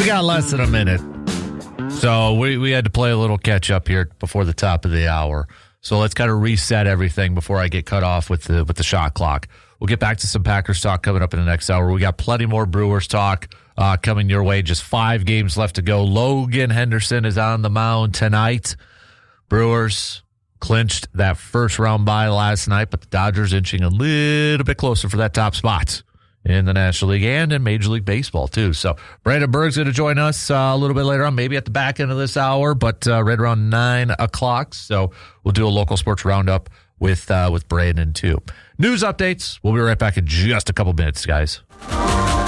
got less than a minute. So we had to play a little catch up here before the top of the hour. So let's kind of reset everything before I get cut off with the shot clock. We'll get back to some Packers talk coming up in the next hour. We got plenty more Brewers talk coming your way. Just 5 games left to go. Logan Henderson is on the mound tonight. Brewers clinched that first round bye last night, but the Dodgers inching a little bit closer for that top spot in the National League and in Major League Baseball, too. So Brandon Berg's going to join us a little bit later on, maybe at the back end of this hour, but right around 9 o'clock. So we'll do a local sports roundup with Brandon, too. News updates. We'll be right back in just a couple minutes, guys.